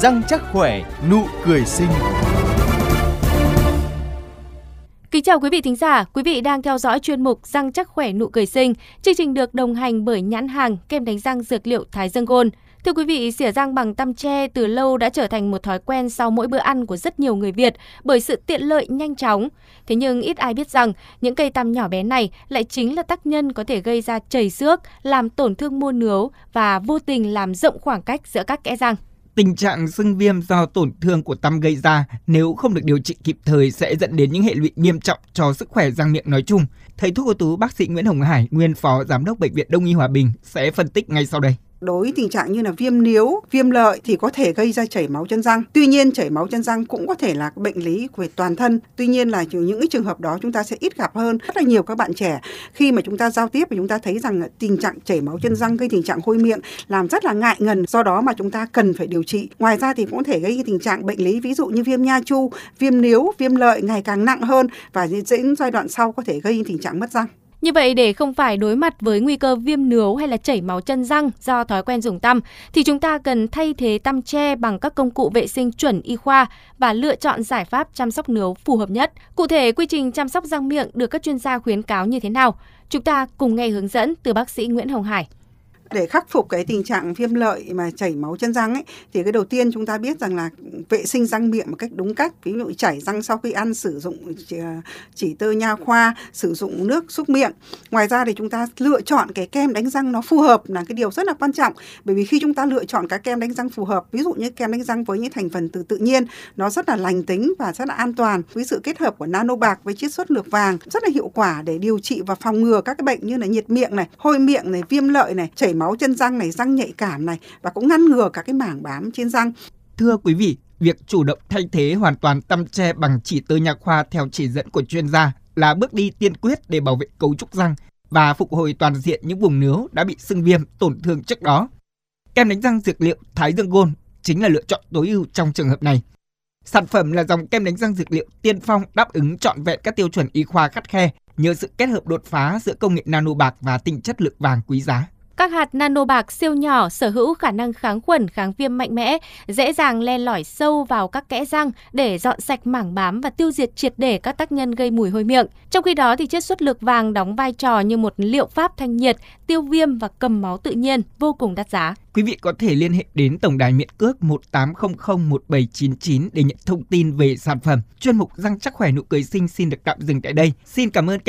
răng chắc khỏe, nụ cười xinh. Kính chào quý vị thính giả, quý vị đang theo dõi chuyên mục Răng chắc khỏe nụ cười xinh. Chương trình được đồng hành bởi nhãn hàng kem đánh răng dược liệu Thái Dương Gold. Thưa quý vị, xỉa răng bằng tăm tre từ lâu đã trở thành một thói quen sau mỗi bữa ăn của rất nhiều người Việt bởi sự tiện lợi nhanh chóng. Thế nhưng ít ai biết rằng những cây tăm nhỏ bé này lại chính là tác nhân có thể gây ra chảy xước, làm tổn thương mô nướu và vô tình làm rộng khoảng cách giữa các kẽ răng. Tình trạng sưng viêm do tổn thương của tăm gây ra nếu không được điều trị kịp thời sẽ dẫn đến những hệ lụy nghiêm trọng cho sức khỏe răng miệng nói chung. Thầy thuốc ưu tú bác sĩ Nguyễn Hồng Hải, nguyên phó giám đốc Bệnh viện Đông y Hòa Bình sẽ phân tích ngay sau đây. Đối với tình trạng như là viêm níu, viêm lợi thì có thể gây ra chảy máu chân răng. Tuy nhiên chảy máu chân răng cũng có thể là bệnh lý về toàn thân. Tuy nhiên là những cái trường hợp đó chúng ta sẽ ít gặp hơn. Rất là nhiều các bạn trẻ khi mà chúng ta giao tiếp và chúng ta thấy rằng tình trạng chảy máu chân răng gây tình trạng hôi miệng làm rất là ngại ngần. Do đó mà chúng ta cần phải điều trị. Ngoài ra thì cũng có thể gây tình trạng bệnh lý ví dụ như viêm nha chu, viêm níu, viêm lợi ngày càng nặng hơn và đến giai đoạn sau có thể gây tình trạng mất răng. Như vậy, để không phải đối mặt với nguy cơ viêm nướu hay là chảy máu chân răng do thói quen dùng tăm, thì chúng ta cần thay thế tăm tre bằng các công cụ vệ sinh chuẩn y khoa và lựa chọn giải pháp chăm sóc nướu phù hợp nhất. Cụ thể, quy trình chăm sóc răng miệng được các chuyên gia khuyến cáo như thế nào? Chúng ta cùng nghe hướng dẫn từ bác sĩ Nguyễn Hồng Hải. Để khắc phục cái tình trạng viêm lợi mà chảy máu chân răng ấy, thì cái đầu tiên chúng ta biết rằng là vệ sinh răng miệng một cách đúng cách. Ví dụ chảy răng sau khi ăn, sử dụng chỉ tơ nha khoa, sử dụng nước súc miệng. Ngoài ra thì chúng ta lựa chọn cái kem đánh răng nó phù hợp là cái điều rất là quan trọng. Bởi vì khi chúng ta lựa chọn cái kem đánh răng phù hợp, ví dụ như kem đánh răng với những thành phần từ tự nhiên, nó rất là lành tính và rất là an toàn. Với sự kết hợp của nano bạc với chiết xuất lược vàng rất là hiệu quả để điều trị và phòng ngừa các cái bệnh như là nhiệt miệng này, hôi miệng này, viêm lợi này, chảy máu chân răng này, răng nhạy cảm này và cũng ngăn ngừa các cái mảng bám trên răng. Thưa quý vị, việc chủ động thay thế hoàn toàn tăm tre bằng chỉ tơ nha khoa theo chỉ dẫn của chuyên gia là bước đi tiên quyết để bảo vệ cấu trúc răng và phục hồi toàn diện những vùng nướu đã bị sưng viêm, tổn thương trước đó. Kem đánh răng dược liệu Thái Dương Gold chính là lựa chọn tối ưu trong trường hợp này. Sản phẩm là dòng kem đánh răng dược liệu tiên phong đáp ứng trọn vẹn các tiêu chuẩn y khoa khắt khe nhờ sự kết hợp đột phá giữa công nghệ nano bạc và tinh chất lược vàng quý giá. Các hạt nano bạc siêu nhỏ sở hữu khả năng kháng khuẩn, kháng viêm mạnh mẽ, dễ dàng len lỏi sâu vào các kẽ răng để dọn sạch mảng bám và tiêu diệt triệt để các tác nhân gây mùi hôi miệng. Trong khi đó thì chiết xuất lược vàng đóng vai trò như một liệu pháp thanh nhiệt, tiêu viêm và cầm máu tự nhiên, vô cùng đắt giá. Quý vị có thể liên hệ đến tổng đài miễn cước 18001799 để nhận thông tin về sản phẩm. Chuyên mục Răng chắc khỏe nụ cười xinh xin được tạm dừng tại đây. Xin cảm ơn